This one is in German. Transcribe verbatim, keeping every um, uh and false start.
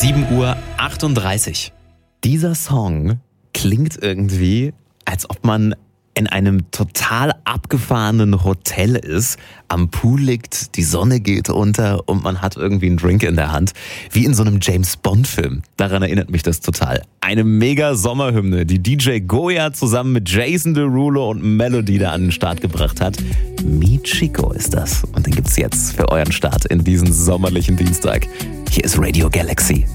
sieben Uhr achtunddreißig. Dieser Song klingt irgendwie, als ob man in einem total abgefahrenen Hotel ist, am Pool liegt, die Sonne geht unter und man hat irgendwie einen Drink in der Hand, wie in so einem James-Bond-Film. Daran erinnert mich das total. Eine mega Sommerhymne, die D J Goya zusammen mit Jason Derulo und Melody da an den Start gebracht hat. Mi Chico ist das und den gibt's jetzt für euren Start in diesen sommerlichen Dienstag. Hier ist Radio Galaxy.